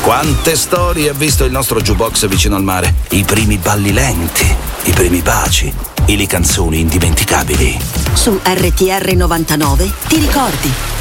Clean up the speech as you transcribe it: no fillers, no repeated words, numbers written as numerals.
Quante storie ha visto il nostro jukebox vicino al mare? I primi balli lenti, i primi baci, le canzoni indimenticabili. Su RTR 99 ti ricordi.